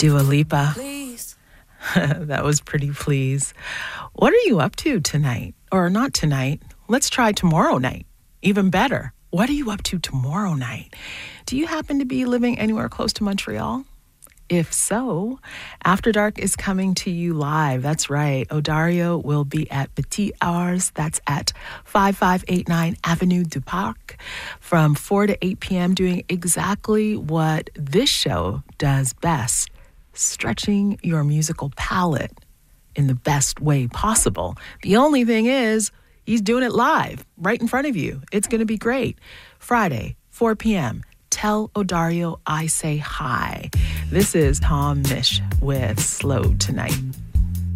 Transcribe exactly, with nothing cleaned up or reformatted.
Dua Lipa. That was Pretty Please. What are you up to tonight? Or not tonight. Let's try tomorrow night. Even better. What are you up to tomorrow night? Do you happen to be living anywhere close to Montreal? If so, After Dark is coming to you live. That's right. Odario will be at Petit Ars. That's at fifty-five eighty-nine Avenue du Parc from four to eight p.m. doing exactly what this show does best, stretching your musical palette in the best way possible. The only thing is, he's doing it live right in front of you. It's going to be great. Friday, four p.m. Tell Odario I say hi. This is Tom Misch with Slow Tonight.